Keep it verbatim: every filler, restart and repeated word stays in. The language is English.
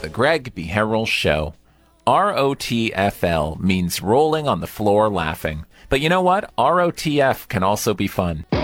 The Greg Beharrell Show. R O T F L means rolling on the floor laughing. But you know what? R O T F can also be fun.